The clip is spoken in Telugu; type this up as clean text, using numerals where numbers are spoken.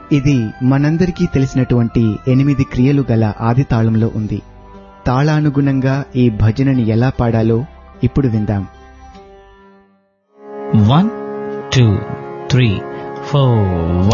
ఇది మనందరికీ తెలిసినటువంటి 8 క్రియలు గల ఆది తాళంలో ఉంది. తాళానుగుణంగా ఈ భజనని ఎలా పాడాలో ఇప్పుడు విందాం. 1 2 3 4